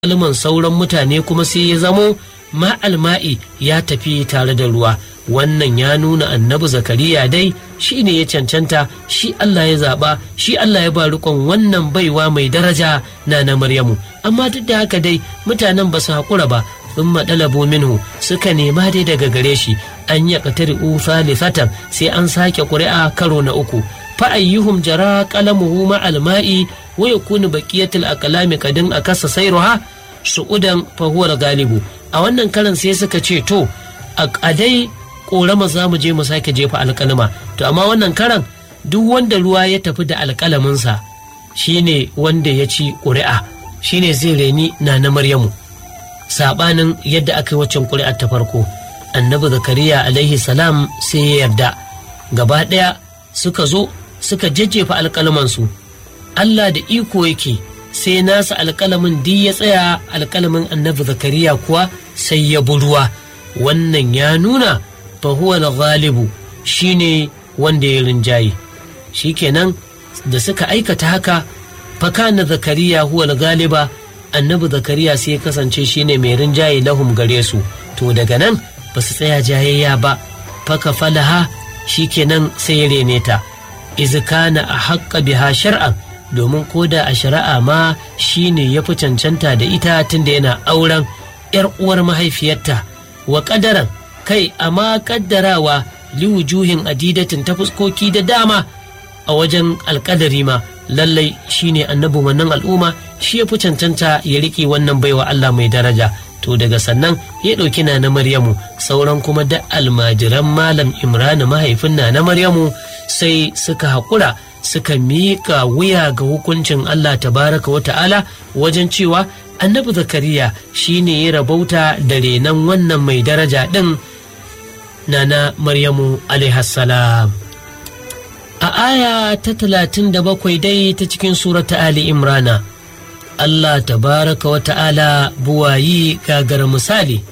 alman sauran mutane kuma sai ya zamo ma'alma'i ya tafi tare da ruwa. Wannan ya nuna annabi Zakariya dai shi ne ya cancanta, shi Allah ya zaɓa, shi Allah ya ba riƙon wannan baiwa mai daraja na Maryamu. Amma duk da haka dai mutanen ba su haƙura ba, sun maɗalabo minhu suka nema dai daga gare shi an ya ƙatari thalithatan sai an sake ƙuri'a karo na uku. Fa ayyuhum jara qalamuhu ma'alma'i wa yakunu baqiyatul aqlami kadin akasa sayruha su'udan fa huwa galibu. A wannan karan sai suka ce to a dai ƙorama za mu je mu sake jefa alƙalama, to amma wannan karan duk wanda ruwa ya tafi da alƙalaminsa shine wanda ya ci ƙuri'a, shine zai reni na Maryamu. Saɓanin yadda aka yi waccan ƙuri'ar ta farko, annabi Zakariya alaihi salam sai ya yarda. Gaba ɗaya suka zo suka jajjefa alƙalamansu. Allah da iko yake sai nasa alƙalamin duk ya tsaya, alƙalamin annabi Zakariya kuwa sai ya bi ruwa. Wannan ya nuna fahuwa al-ghalibu shine wanda ya rinjaye. Shikenan da suka aikata haka, fakana Zakariya huwa al-ghaliba, annabi Zakariya sai ya kasance shine mai rinjaye lahum gare su. To daga nan ba su tsaya jayayya ba, faka falaha shikenan sai ya rene ta. Iz kana ahqqa biha shar'an, domin koda a shari'a ma shine ya fi cancanta da ita tunda yana auren yar uwar mahaifiyarta. Wa qadaran kai amma kaddarawa liwujuhin adidatin ta fuskoki da dama a wajen alƙadari ma lallai shine annabi wannan al'umma, shi ya fi cancanta ya riƙe wannan baiwa Allah mai daraja. To daga sannan ya ɗauki na Maryamu, sauran kuma da almajiran malam Imrana mahaifin na Maryamu sai suka haƙura suka miƙa wuya ga hukuncin Allah tabaraka wa ta'ala wajen cewa annabi Zakariya shine ya rabauta da renon wannan mai daraja ɗin na Maryamu alaihassalam. A aya ta 37 dai ta cikin surata Ali Imrana, Allah tabaraka wa ta'ala buwayi gagar misali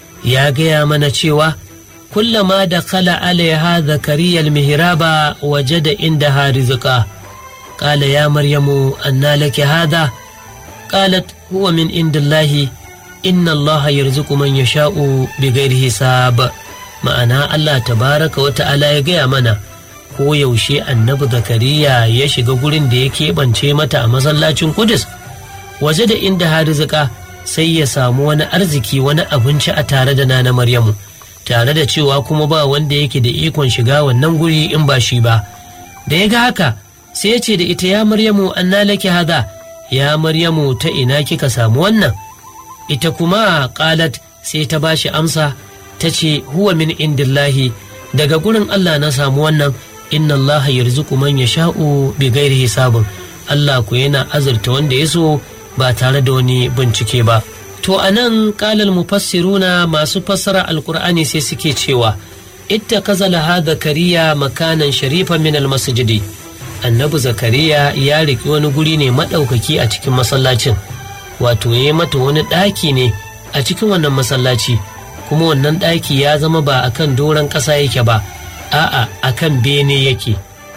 ya gaya mana cewa kullama da kala alaiha Zakariya al-mihraba wajada indaha rizqa qala ya Maryamu anna laki hadha qalat huwa min indillahi inna Allaha yarzuqu man yasha'u bighairi hisab. Ma'ana Allah tabaraka wa ta'ala ya gaya mana ko yaushe annabi Zakariya ya shiga gurin da ya keɓance mata a masallacin Kudus, waje da inda harizika sai ya samu wani arziki, wani abinci a tare da nana Maryamu, tare da cewa kuma ba wanda yake da ikon shiga wannan guri in ba shi ba. Da ya ga haka sai ya ce da ita, ya Maryamu anna laki hadha, ya Maryamu ta ina kika samu wannan? Ita kuma qalat sai ta bashi amsa ta ce huwa min indillahi, daga gurin Allah na samu wannan, inna Allah yarzuqu man yasha'u bighairi hisabin. Allah ku yana azurta wanda ya so ba tare da wani bincike ba. To anan qalal mufassiruna, masu fassara alqur'ani sai suke cewa ittakaza laha Zakariya makanan sharifan min almasjidi. Annabi Zakariya ya riki wani guri ne madaukaki a cikin masallacin, wato yayi mata wani daki ne a cikin wannan masallaci, kuma wannan ɗaki ya zama ba akan doron ƙasa yake ba, a'a akan bene yake.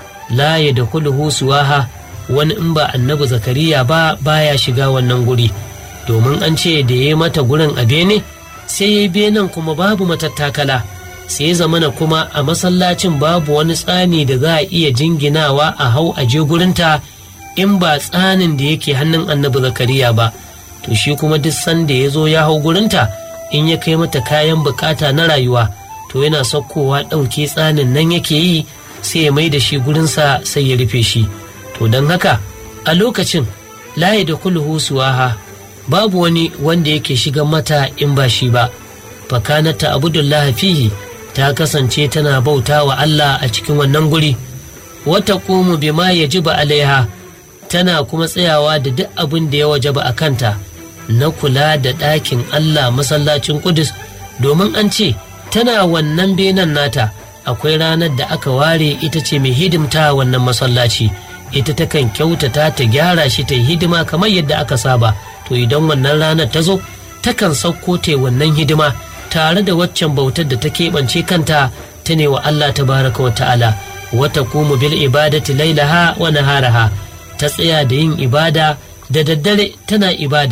La ya da kulhu suwaha, wani in ba annabi Zakariya ba baya shiga wannan guri, domin an ce da ya mata gurin a bene sai ya benen kuma babu matattakala, sai ya zamana kuma a masallacin babu wani tsani da za a iya jinginawa a hau a je gurinta in ba tsanin da yake hannun annabi Zakariya ba. To shi kuma duk sanda ya zo ya hau gurinta, in ya kai mata kayan bukata na rayuwa, to yana saukowa ɗauke tsanin nan yake yi sai ya mai da shi gurinsa sai ya rufe shi. To don haka a lokacin layi da kulhu suwaha, babu wani wanda yake shiga mata in ba shi ba. Fakanata abudullah fihi, ta kasance tana bauta wa Allah a cikin wannan guri. Wata qumu bima yajibu alaiha, tana kuma tsayawa da duk abin da ya wajaba a kanta na kula da ɗakin Allah masallacin Kudus, domin an ce tana wannan benen nata akwai ranar da aka ware ita ce mai hidimta wannan masallaci, ita takan kyautata ta gyara shi ta yi hidima kamar yadda aka saba. To idan wannan ranar ta zo takan sauko ta wannan hidima tare da waccan bautar da ta keɓance kanta ta ne wa Allah tabaraka wa ta'ala. Wata kumu bil ibadati lailaha wa naharaha, ta tsaya da yin ibada da daddare tana ibada,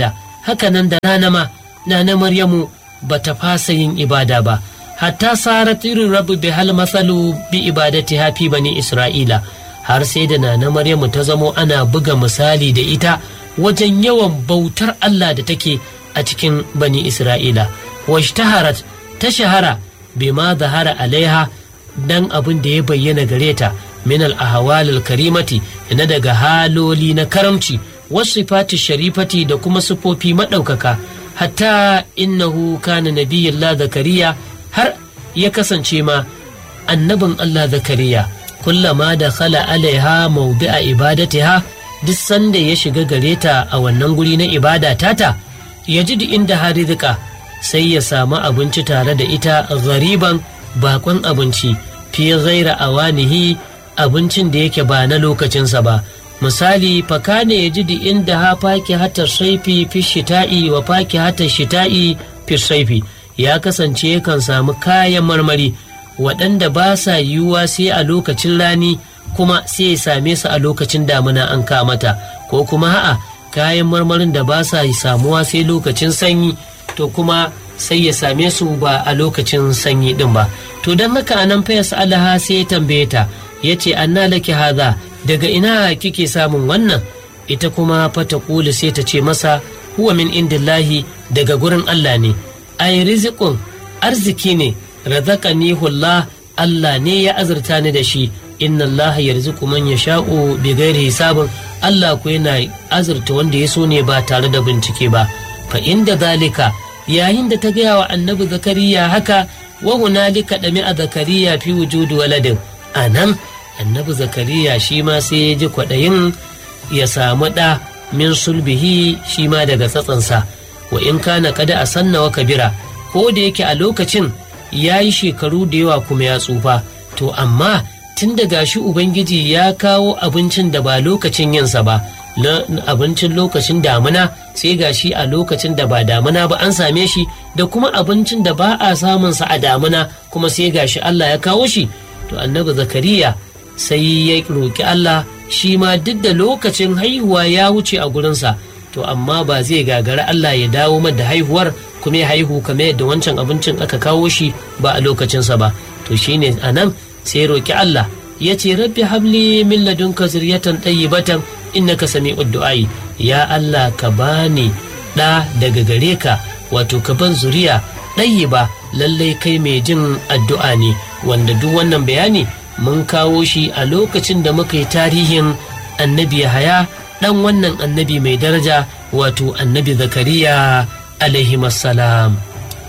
hakanan da rana ma Nana Maryamu bata fasa yin ibada ba, hatta sarat irin rabu bi hal masalu bi ibadati hafi bani Isra'ila, har sai da Nana Maryamu ta zamo ana buga misali da ita wajen yawan bautar Allah da take a cikin bani Isra'ila. Washtaharat, ta shahara bima zahara alaiha, dan abin da ya bayyana gare ta min al-ahwal al-karimati, na daga haloli na karamci, wasifati sharifati da kuma sufofi madaukaka, hatta innahu kana nabiyullah Zakariya, har ya kasance ma annabin Allah Zakariya, kullama da khala alaiha mawdi'a ibadatiha, duk sanda ya shiga gare ta a wannan guri na ibada tata, yajidu inda harizqa, sai ya samu abinci tare da ita, gariban, bakon abinci, fi ghaira awanihi, abincin da yake ba na lokacinsa ba. Misali, fakane yajidu inda ha faki hatta saifi fi shita'i wa faki hatta shita'i fi saifi, ya kasance yakan samu kayan marmari waɗanda ba sa yiwuwa sai a lokacin rani, kuma sai ya same su a lokacin damuna an kamata, ko kuma ha'a kayan marmarin da ba sa samuwa sai lokacin sanyi, to kuma sai ya same su ba a lokacin sanyi din ba. To don haka anan fa yas'alaha, sai ya tambaye ta, yace anna laki hadha, daga ina kike samun wannan? Ita kuma fa ta kula, sai ta ce masa, huwa min indillahi, daga gurin Allah ne. Ai rizqun, arziki ne, razaqanihu Allah, Allah ne ya azurta ni da shi. Inna Allah yarzuqu man yasha'u bighairi hisabin, Allah ko yana azurta wanda ya so ne ba tare da bincike ba. Fa inda zalika, yayin da ta gaya wa annabi Zakariya haka, wa hunalika dami'a Zakariya fi wujudi waladin, anan annabi Zakariya shi ma sai ya ji kwaɗayin ya samu ɗa min sulbihi, shi ma daga tsatsansa. Wa in kana kada a sanna wa kabira, ko da yake a lokacin ya yi shekaru da yawa kuma ya tsufa, to amma tun da gashi Ubangiji ya kawo abincin da ba lokacin yinsa ba, na abincin lokacin damuna, sai gashi a lokacin da ba damuna ba an same shi, da kuma abincin da ba a samunsa a damuna kuma sai gashi Allah ya kawo shi. To annabi Zakariya sai ya roƙi Allah, shi ma duk da lokacin haihuwa ya wuce a gurinsa, to amma ba zai gagara Allah ya dawo da haihuwar kuma ya haihu kamar yadda wancan abincin aka kawo shi ba a lokacinsa ba. To shine anan sai roƙi Allah, ya ce rabbi habli min ladunka zuriyatan tayyibatan innaka sami'ud du'ai, ya Allah ka bani ɗa daga gare ka, wato ka ban zuriya ɗayyiba, lallai kai mai jin addu'a ne. Wanda duk wannan bayani mun kawo shi a lokacin da muka yi tarihin annabi Yahaya, ɗan wannan annabi mai daraja, wato annabi Zakariya alaihi salam.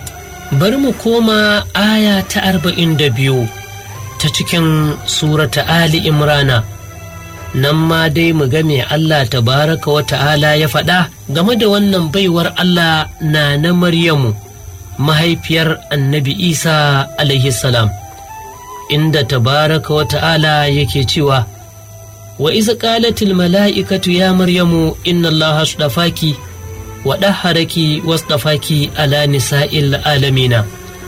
Bari mu koma aya ta 42 ta cikin surata Ali Imrana, nan ma dai mu ga me Allah tabaraka wa ta'ala ya faɗa game da wannan baiwar Allah na Maryamu, mahaifiyar annabi Isa alaihi salam, inda tabaraka wa ta'ala yake cewa, wa iza qalatil mala'ikatu ya Maryamu inna Allaha astafaki wa dahharaki wastafaki ala nisa'il alamina.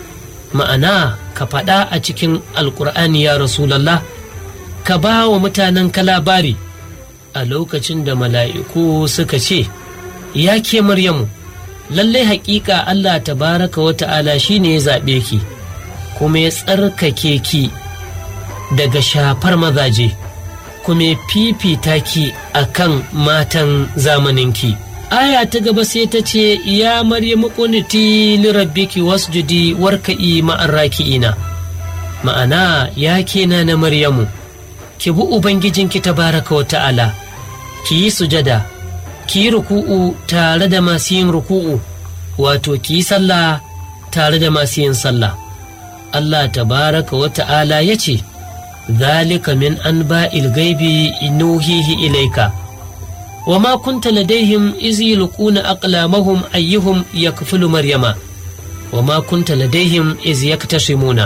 Ma'ana, ka faɗa a cikin alƙur'ani ya Rasulallah, ka ba wa mutanen ka labari a lokacin da mala'iku suka ce, ya ke Maryamu, lallai haƙiƙa Allah tabaraka wa ta'ala shi ne ya zaɓe ki, kuma ya tsarkake ki daga shafar mazaje, kuma ya fifita ki a kan matan zamaninki. Aya ta gaba sai ta ce, ya Maryamu qunuti li rabbiki wasjudi warka'i ma'ar raki'ina. Ma'ana, ya ke na Maryamu, ki bi Ubangijinki tabaraka wa ta'ala, ki yi sujada, ki yi ruku'u tare da masu yin ruku'u, wato ki yi sallah tare da masu yin sallah. Allah tabaraka wa ta'ala ya ce, zalika min anba'il gaibi nuhihi ilaika. وما كنت لديهم إذ يلقون أقلامهم أيهم يكفل مريم وما كنت لديهم إذ يكتشمون.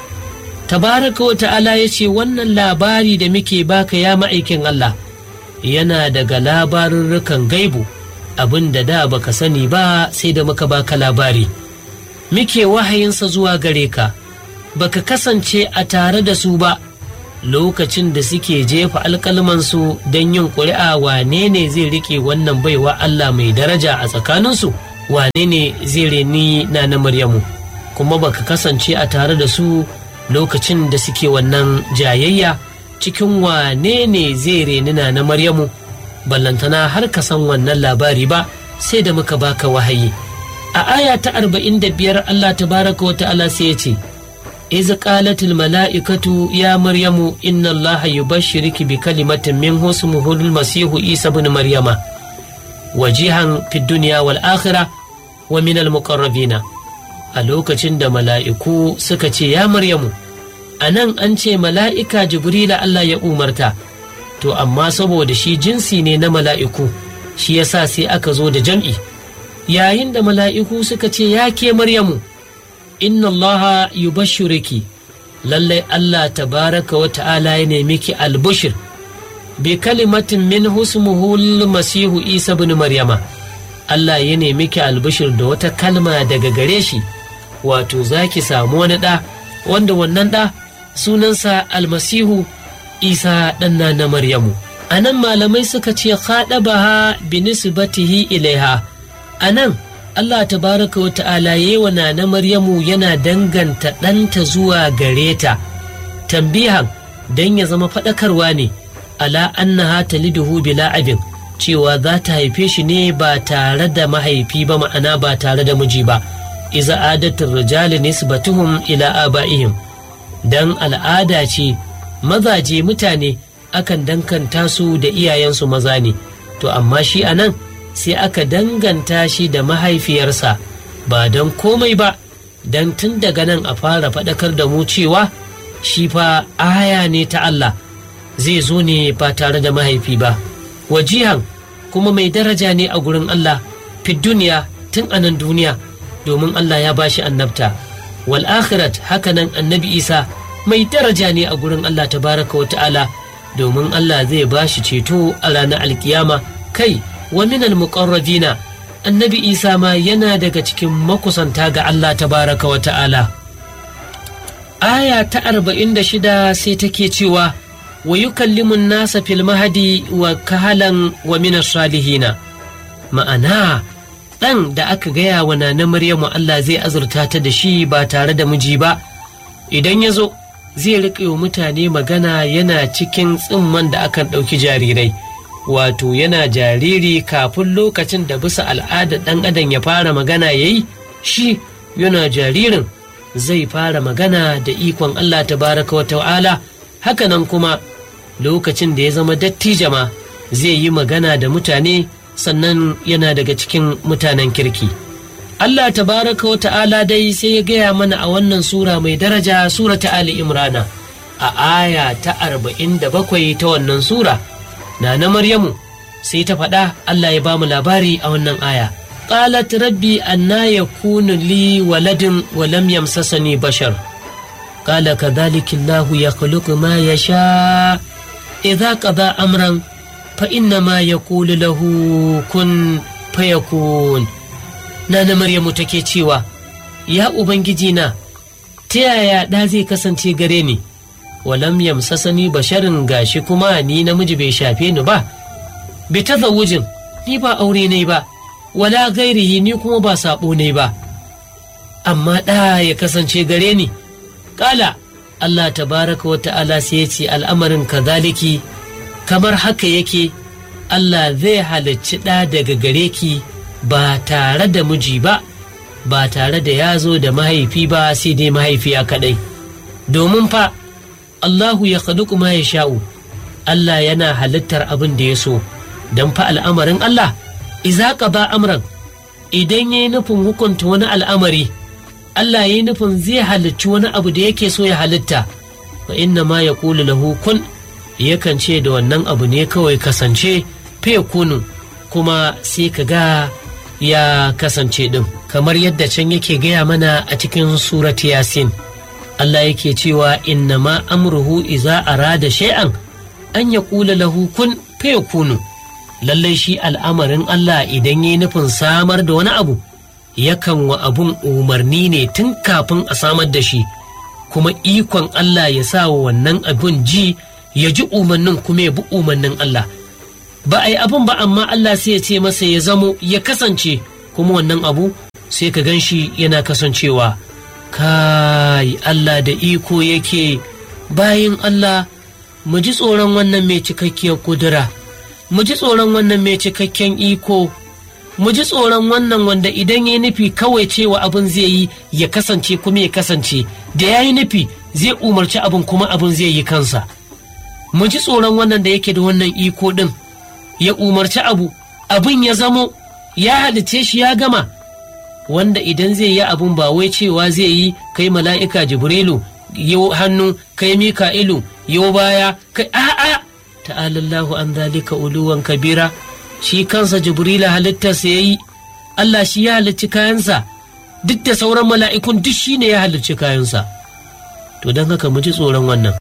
تبارك وتعالى يشي wannan labari da muke baka ya ma'aikin Allah yana daga labarurrukan gaibu, abin da da baka sani ba sai da muka baka labari, muke wahayinsa zuwa gare ka, baka kasance a tare da su ba, lokacin da suke jefa alkalmansu don yin ƙuri'a wane ne zai rike wannan baiwa Allah mai daraja a tsakaninsu, wane ne zai reni na Maryamu, kuma baka kasance a tare da su lokacin da suke wannan jayayya cikin wane ne zai reni na Maryamu, ballantana har ka san wannan labari ba sai da muka baka wahayi. A aya ta 45 Allah tabaraka wa ta'ala sai ya ce, إذ قالت الملائكة يا مريم إن الله يبشرك بكلمة منه اسمه المسيح عيسى بن مريم وجيها في الدنيا والآخرة ومن المقربين. a lokacin da mala'iku suka ce ya Maryamu, a nan an ce mala'ika Jibrila Allah ya umarta, to amma saboda shi jinsi ne na mala'iku shi yasa sai aka zo da jam'i. Yayin da mala'iku suka ce ya ke Maryamu, inna Allah yubashshiriki, lallai Allah tabaraka wa ta'ala ya nemi ki albushir bi kalimatin min husmuhu masihu Isa bin Maryama. Allah ya nemi ki albushir da wata kalma daga gare shi, wato zaki samu wani ɗa wanda wannan ɗa sunansa almasihu Isa ɗanna na Maryamu. Anan malamai suka ce khadabaha bi nisbatihi ilaiha. Anan Allah tabaraka wa ta'ala yewa na Maryamu yana danganta ɗanta zuwa gare ta, tambihan don ya zama faɗakarwa ne, ala annaha taliduhu bila abin, cewa za ta haife shi ne ba tare da mahaifi ba, ma'ana ba tare da miji ba. Iza adatul rijali nisbatuhum ila aba'ihim, dan al'ada ce mazaje mutane akan danganta su da iyayensu maza ne, to amma shi anan sai aka danganta shi da mahaifiyarsa ba don komai ba, don tun daga nan a fara faɗakar da mu cewa shi fa aya ne ta Allah, zai zo ne ba tare da mahaifi ba. Wajihan kuma mai daraja ne a gurin Allah fi duniya, tun anan duniya, domin Allah ya bashi annabta. Wal akhirat, hakanan annabi Isa mai daraja ne a gurin Allah tabaraka wa ta'ala, domin Allah zai bashi ceto a ranar alkiyama. Kai wa minal muqarrabina, annabi Isa ma yana daga cikin makusanta ga Allah tabaraka wa ta'ala. Aya ta 46 sai take cewa wa yukallimun nasa fil mahdi wa kahalan wa minas salihina, ma'ana ɗan da aka gaya wa na Maryamu Allah zai azurta ta da shi ba tare da miji ba, idan ya zo zai riƙe wa mutane magana yana cikin tsimman da akan ɗauki jarirai, wato yana jariri kafin lokacin da bisa al'ada ɗan adam ya fara magana ya yi, shi yana jaririn zai fara magana da ikon Allah tabaraka wa ta'ala. Hakanan kuma lokacin da ya zama dattijama zai yi magana da mutane, sannan yana daga cikin mutanen kirki. Allah tabaraka wa ta'ala dai sai ya gaya mana a wannan sura mai daraja, surata Ali Imrana, a aya ta 47 ta wannan sura. na Maryamu sai ta faɗa, Allah ya ba mu labari a wannan aya. Qalat rabbi anna yakunu li waladin wa lam yamsasani bashar. Qala kadhalika Allahu yakhluqu ma yasha idza qada amran fa inna ma yaqulu lahu kun fayakun. na Maryamu take cewa, ya ubangiji na, ta yaya ɗa zai kasance gare ni, walam yamsasani basharin, gashi kuma ni namiji bai shafe ni ba, bi tazawujin, ni ba aure ne ba, wala gairihi, ni kuma ba sabo ne ba, amma ɗa ya kasance gare ni. Kala Allah tabaraka wa ta'ala sai ya ce, al'amarin kazaliki, kamar haka yake, Allah zai halicci ɗa daga gare ki ba tare da miji ba, ba tare da ya zo da mahaifi ba, sai dai mahaifiya kaɗai. Domin fa Allahu ya khaluqu ma yasha'u, Allah yana halittar abin da ya so, don fa al'amarin Allah iza qada amran, idan yayi nufin hukunta wani al'amari, Allah yayi nufin zai halicci wani abu da yake so ya halitta, fa inna ma yaqulu lahu kun, yakan ce da wannan abu ne kawai kasance, fa yakunu, kuma sai ka ga ya kasance din, kamar yadda can yake gaya mana a cikin surati Yasin. Allah yake cewa inna ma amruhu iza arada shay'an an yaqula lahu kun fayakunu, lallai shi al'amarin Allah idan yayi nufin samar da wani abu, yakan wa abun umarni ne tun kafin a samar da shi. kuma ikon Allah ya sa wa wannan abin ji, ya ji umarnin kuma ya bi umarnin Allah. Ba a yi abin ba amma Allah sai ya ce masa ya zamo ya kasance, kuma wannan abu sai ka gan shi yana kasancewa. Kai, Allah da iko yake. Bayin Allah, mu ji tsoron wannan mai cikakkiyar kudura, mu ji tsoron wannan mai cikakken iko, mu ji tsoron wannan wanda idan ya nufi kawai cewa abin zai yi ya kasance kuma ya kasance, da ya yi nufi zai umarci abin kuma abin zai yi kansa. Mu ji tsoron wannan da yake da wannan iko ɗin, ya umarci abu, abin ya zamo, ya halice shi ya gama, wanda idan zai yi abin ba wai cewa zai yi kai mala'ika Jibrilu yau hannu, kai Mika'ilu yau baya, kai a'a, ta'alallahu an zalika uluwan kabira. Shi kansa Jibrila halittarsa ya yi, Allah shi ya halicci kayansa, duk da sauran mala'ikun duk shi ne ya halicci kayansa. To don haka mu ji tsoron wannan,